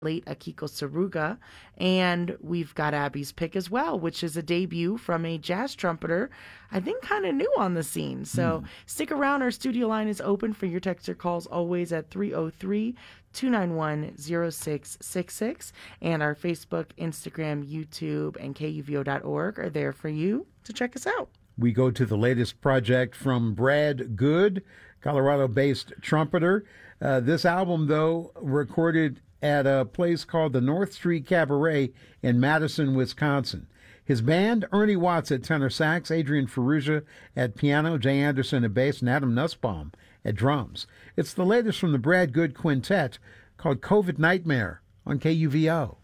late Akiko Saruga. And we've got Abby's pick as well, which is a debut from a jazz trumpeter, I think kind of new on the scene. So stick around. Our studio line is open for your text or calls always at 303-291-0666. And our Facebook, Instagram, YouTube, and KUVO.org are there for you to check us out. We go to the latest project from Brad Good, Colorado-based trumpeter. This album, though, recorded at a place called the North Street Cabaret in Madison, Wisconsin. His band, Ernie Watts at tenor sax, Adrian Ferrugia at piano, Jay Anderson at bass, and Adam Nussbaum at drums. It's the latest from the Brad Good Quintet called COVID Nightmare on KUVO.